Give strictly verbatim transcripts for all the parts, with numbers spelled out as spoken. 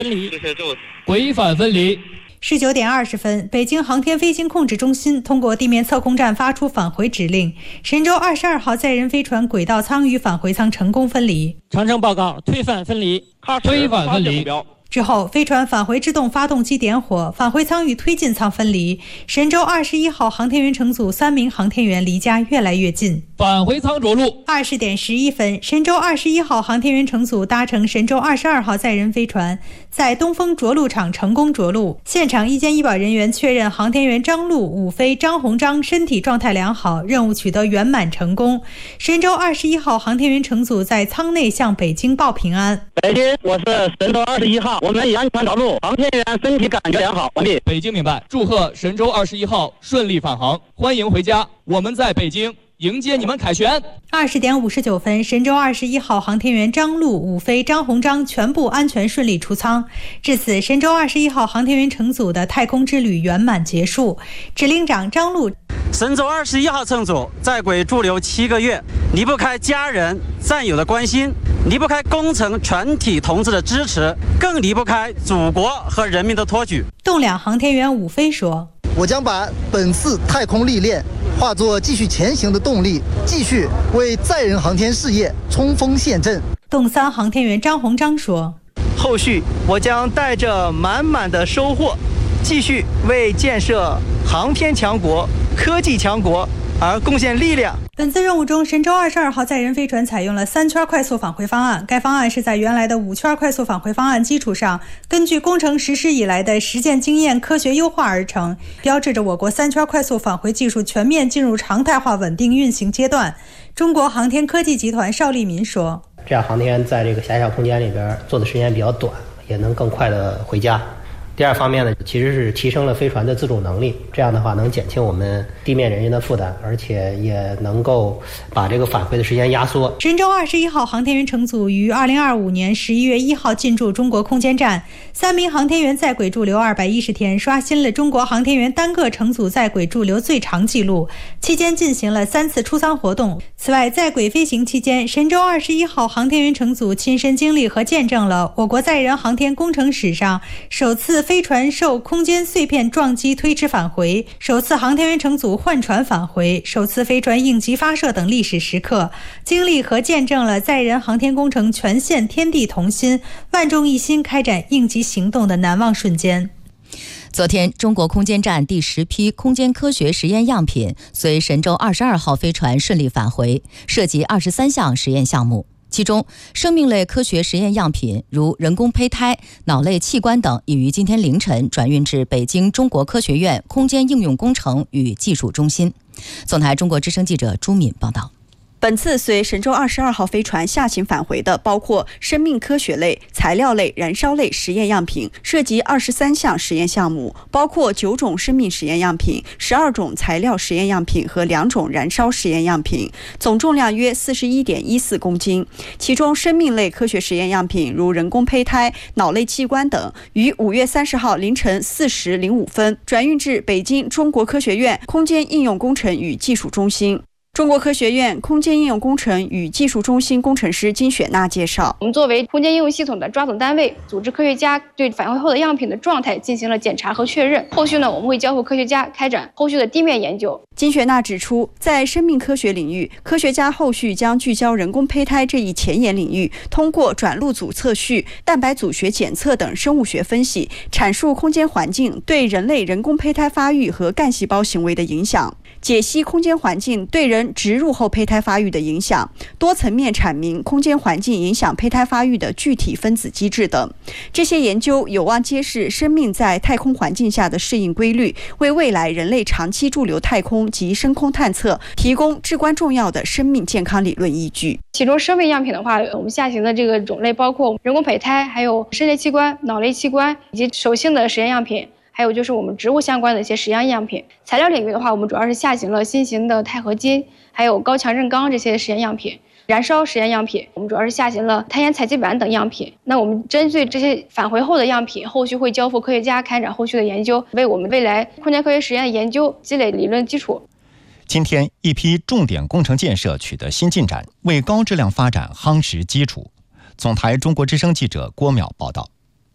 离，规范分离。 十九点二十分，北京航天飞行控制中心通过地面测控站发出返回指令，神舟二十二号载人飞船轨道舱与返回舱成功分离。 长征报告推返分离， 推返分离。 之后，飞船返回制动发动机点火，返回舱与推进舱分离。神舟二十一号航天员乘组三名航天员离家越来越近。 返回舱着陆。 二十点十一分，神舟二十一号航天员乘组搭乘神舟二十二号载人飞船，在东风着陆场成功着陆。现场医监医保人员确认，航天员张陆、武飞、张鸿章身体状态良好，任务取得圆满成功。神舟二十一号航天员乘组在舱内向北京报平安。 北京，我是神舟二十一号，我们已安全着陆，航天员身体感觉良好，完毕。 北京明白，祝贺神舟二十一号顺利返航，欢迎回家，我们在北京迎接你们凯旋。 二十点五十九分，神舟二十一号航天员张陆、武飞、张鸿章全部安全顺利出舱。至此，神舟二十一号航天员乘组的太空之旅圆满结束。指令长张陆： 神舟二十一号乘组在轨驻留七个月，离不开家人、战友的关心，离不开工程全体同志的支持，更离不开祖国和人民的托举。 栋梁航天员武飞说： 我将把本次太空历练化作继续前行的动力，继续为载人航天事业冲锋陷阵。 洞三航天员张鸿章说： 后续我将带着满满的收获，继续为建设航天强国、科技强国而贡献力量。 本次任务中，神舟二十二号载人飞船采用了三圈快速返回方案。该方案是在原来的五圈快速返回方案基础上，根据工程实施以来的实践经验科学优化而成，标志着我国三圈快速返回技术全面进入常态化稳定运行阶段。中国航天科技集团邵立民说： 这样航天员在这个狭小空间里边做的时间比较短，也能更快的回家。第二方面呢，其实是提升了飞船的自主能力，这样的话能减轻我们地面人员的负担，而且也能够把这个返回的时间压缩。 神舟二十一号航天员乘组于二零二五年十一月一号进驻中国空间站，三名航天员在轨驻留二百一十天，刷新了中国航天员单个乘组在轨驻留最长纪录。期间进行了三次出舱活动。此外，在轨飞行期间，神舟二十一号航天员乘组亲身经历和见证了我国载人航天工程史上首次飞船受空间碎片撞击推迟返回，首次航天员乘组换船返回，首次飞船应急发射等历史时刻，经历和见证了载人航天工程全线天地同心、万众一心开展应急行动的难忘瞬间。 昨天，中国空间站第十批空间科学实验样品随神舟二十二号飞船顺利返回，涉及二十三项实验项目。其中，生命类科学实验样品如人工胚胎、脑类器官等，已于今天凌晨转运至北京中国科学院空间应用工程与技术中心。总台中国之声记者朱敏报道。 本次随神舟二十二号飞船下行返回的包括生命科学类、材料类、燃烧类实验样品，涉及二十三项实验项目，包括九种生命实验样品、十二种材料实验样品和两种燃烧实验样品，总重量约四十一点一四公斤。其中，生命类科学实验样品如人工胚胎、脑类器官等，于五月三十号凌晨四时零五分转运至北京中国科学院空间应用工程与技术中心。中国科学院空间应用工程与技术中心工程师金雪娜介绍， 我们作为空间应用系统的抓总单位，组织科学家对返回后的样品的状态进行了检查和确认。后续呢，我们会交付科学家开展后续的地面研究。 金雪娜指出，在生命科学领域，科学家后续将聚焦人工胚胎这一前沿领域，通过转录组测序、蛋白组学检测等生物学分析，阐述空间环境对人类人工胚胎发育和干细胞行为的影响，解析空间环境对人植入后胚胎发育的影响，多层面阐明空间环境影响胚胎发育的具体分子机制等。这些研究有望揭示生命在太空环境下的适应规律，为未来人类长期驻留太空及深空探测提供至关重要的生命健康理论依据。 其中生命样品的话，我们下行的这个种类包括人工胚胎，还有身类器官、脑类器官以及手性的实验样品，还有就是我们植物相关的一些实验样品。材料领域的话，我们主要是下行了新型的钛合金，还有高强韧钢这些实验样品。燃烧实验样品，我们主要是下行了碳盐采集板等样品。那我们针对这些返回后的样品，后续会交付科学家开展后续的研究，为我们未来空间科学实验的研究积累理论基础。 今天，一批重点工程建设取得新进展，为高质量发展夯实基础。总台中国之声记者郭淼报道。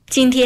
今天